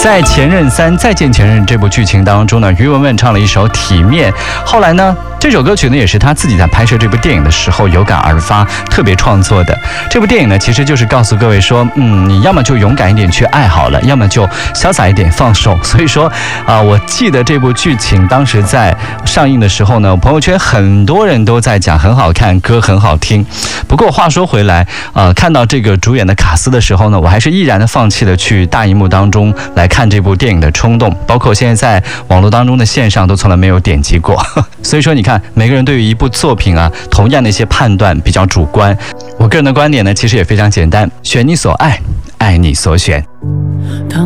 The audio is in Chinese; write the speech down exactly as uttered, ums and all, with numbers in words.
在《前任三再见前任》这部剧情当中呢，于文文唱了一首《体面》，后来呢，这首歌曲呢也是他自己在拍摄这部电影的时候有感而发，特别创作的。这部电影呢，其实就是告诉各位说，嗯，你要么就勇敢一点去爱好了，要么就潇洒一点放手。所以说，啊、呃，我记得这部剧情当时在上映的时候呢，朋友圈很多人都在讲很好看，歌很好听。不过话说回来，呃，看到这个主演的卡司的时候呢，我还是毅然的放弃了去大荧幕当中来看这部电影的冲动，包括现在在网络当中的线上都从来没有点击过。所以说你看，每个人对于一部作品啊，同样的一些判断比较主观。我个人的观点呢，其实也非常简单，选你所爱，爱你所选。 当